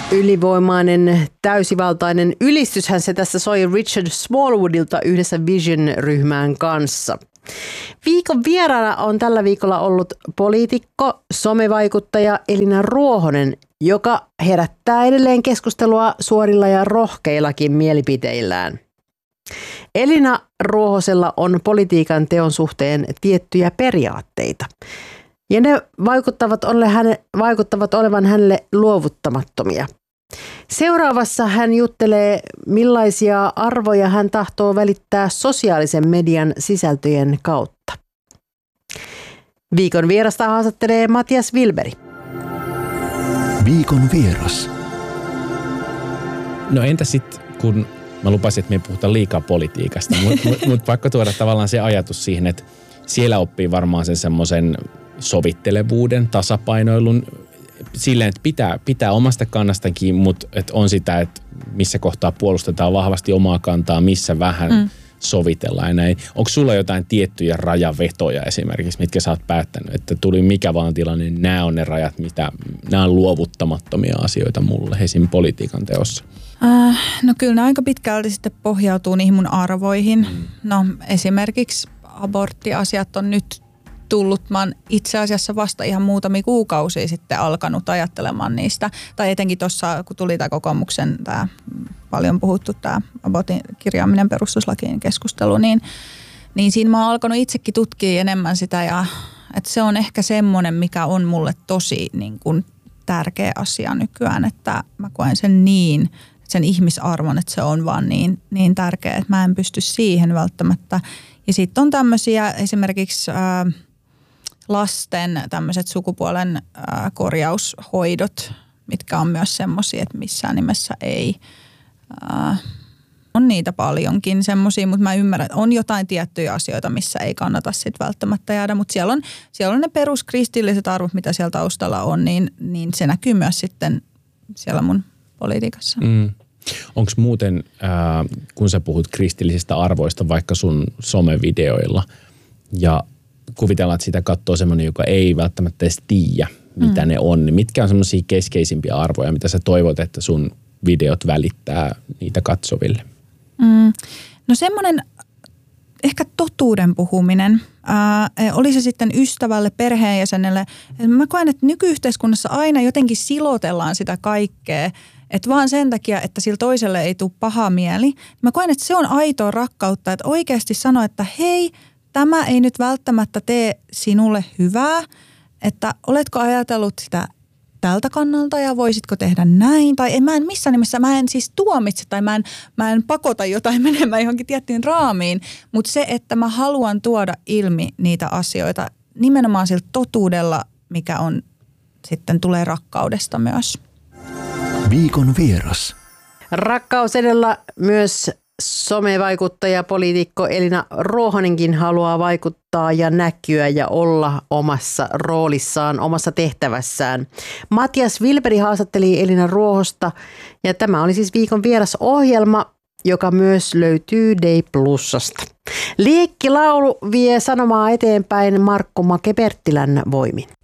Ylivoimainen, täysivaltainen ylistyshän se tässä soi Richard Smallwoodilta yhdessä Vision-ryhmän kanssa. Viikon vieraana on tällä viikolla ollut poliitikko, somevaikuttaja Elina Ruohonen, joka herättää edelleen keskustelua suorilla ja rohkeillakin mielipiteillään. Elina Ruohosella on politiikan teon suhteen tiettyjä periaatteita. Ja ne vaikuttavat olevan hänelle luovuttamattomia. Seuraavassa hän juttelee, millaisia arvoja hän tahtoo välittää sosiaalisen median sisältöjen kautta. Viikon vierasta haastattelee Matias Wilberi. Viikon vieras. No entä sitten, kun mä lupasin, että me ei puhuta liikaa politiikasta, mutta vaikka tuoda tavallaan se ajatus siihen, että siellä oppii varmaan sen semmoisen sovittelevuuden, tasapainoilun, silleen, että pitää omasta kannastakin, mutta että on sitä, että missä kohtaa puolustetaan vahvasti omaa kantaa, missä vähän sovitellaan ja näin. Onko sulla jotain tiettyjä rajavetoja esimerkiksi, mitkä sä oot päättänyt, että tuli mikä vaan tilanne, nämä on ne rajat, nämä on luovuttamattomia asioita mulle esim. Politiikan teossa? No kyllä ne aika pitkälti sitten pohjautuu niihin mun arvoihin. No esimerkiksi aborttiasiat on nyt tullut. Mä oon itse asiassa vasta ihan muutamia kuukausia sitten alkanut ajattelemaan niistä. Tai etenkin tuossa, kun tuli tämä kokoomuksen tämä paljon puhuttu tämä abortin kirjaaminen perustuslakiin keskustelu, niin siinä mä oon alkanut itsekin tutkia enemmän sitä. Ja että se on ehkä semmoinen, mikä on mulle tosi niin kuin tärkeä asia nykyään, että mä koen sen ihmisarvon, että se on vaan niin tärkeä, että mä en pysty siihen välttämättä. Ja sitten on tämmöisiä esimerkiksi lasten tämmöiset sukupuolen korjaushoidot, mitkä on myös semmoisia, että missään nimessä ei. On niitä paljonkin semmoisia, mutta mä ymmärrän, että on jotain tiettyjä asioita, missä ei kannata sitten välttämättä jäädä. Mutta siellä on ne peruskristilliset arvot, mitä siellä taustalla on, niin se näkyy myös sitten siellä mun politiikassa. Onko muuten, kun sä puhut kristillisistä arvoista vaikka sun somevideoilla ja kuvitellaan, että sitä katsoo semmoinen, joka ei välttämättä edes tiedä, mitä ne on, niin mitkä on semmoisia keskeisimpiä arvoja, mitä sä toivot, että sun videot välittää niitä katsoville? No semmoinen ehkä totuuden puhuminen, oli se sitten ystävälle, perheenjäsenelle. Mä koen, että nykyyhteiskunnassa aina jotenkin silotellaan sitä kaikkea, että vaan sen takia, että sillä toiselle ei tule paha mieli. Mä koen, että se on aitoa rakkautta, että oikeasti sanoa, että hei, tämä ei nyt välttämättä tee sinulle hyvää, että oletko ajatellut sitä tältä kannalta ja voisitko tehdä näin. Tai mä en missään nimessä, mä en siis tuomitse tai mä en pakota jotain menemään johonkin tiettyyn raamiin, mutta se, että mä haluan tuoda ilmi niitä asioita nimenomaan sillä totuudella, mikä on sitten tulee rakkaudesta myös. Viikon vieras. Rakkaus edellä myös somevaikuttaja, poliitikko Elina Ruohonenkin haluaa vaikuttaa ja näkyä ja olla omassa roolissaan, omassa tehtävässään. Matias Wilberi haastatteli Elina Ruohosta ja tämä oli siis viikon vieras ohjelma, joka myös löytyy Day Plusasta. Liekkilaulu vie sanomaa eteenpäin Markku Make-Perttilän voimin.